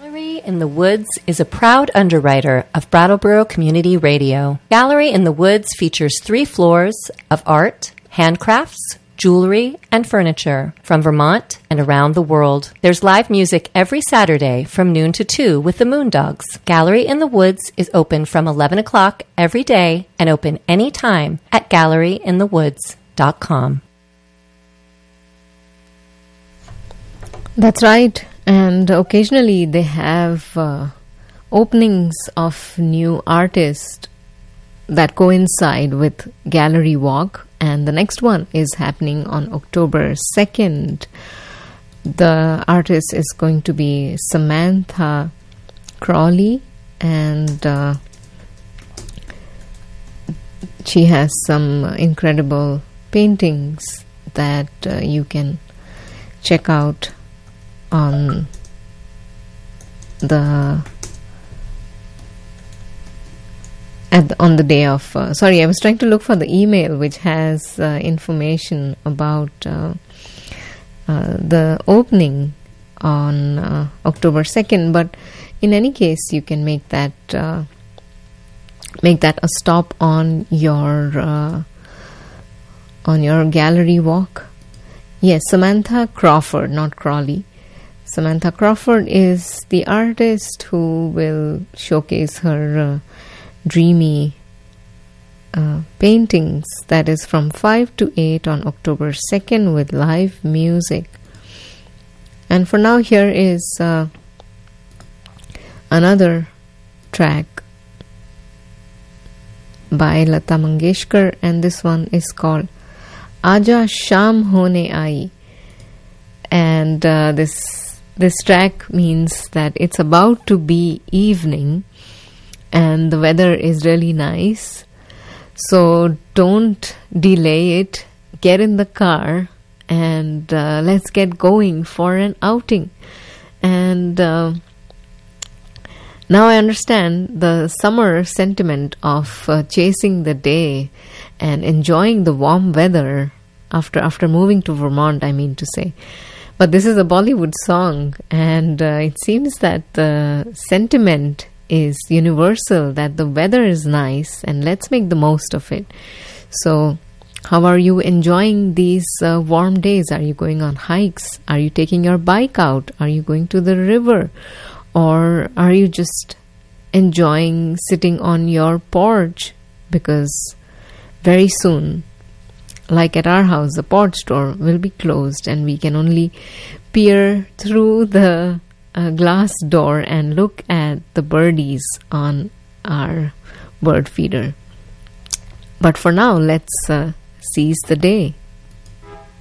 Gallery in the Woods is a proud underwriter of Brattleboro Community Radio. Gallery in the Woods features 3 floors of art, handcrafts, jewelry, and furniture from Vermont and around the world. There's live music every Saturday from noon to 2 with the Moondogs. Gallery in the Woods is open from 11 o'clock every day and open anytime at galleryinthewoods.com. That's right. And occasionally they have openings of new artists that coincide with Gallery Walk. And the next one is happening on October 2nd. The artist is going to be Samantha Crawley, and she has some incredible paintings that you can check out on the on the day of I was trying to look for the email which has information about the opening on October 2nd, but in any case you can make that a stop on your gallery walk. Yes, Samantha Crawford, not Crawley. Samantha Crawford is the artist who will showcase her dreamy paintings. That is from 5 to 8 on October 2nd with live music. And for now, here is another track by Lata Mangeshkar, and this one is called Aaja Sham Hone Aayi. And this track means that it's about to be evening and the weather is really nice. So don't delay it. Get in the car and let's get going for an outing. And now I understand the summer sentiment of chasing the day and enjoying the warm weather after moving to Vermont, I mean to say. But this is a Bollywood song, and it seems that the sentiment is universal, that the weather is nice and let's make the most of it. So how are you enjoying these warm days? Are you going on hikes? Are you taking your bike out? Are you going to the river? Or are you just enjoying sitting on your porch? Because very soon, like at our house, the porch door will be closed and we can only peer through the glass door and look at the birdies on our bird feeder. But for now, let's seize the day.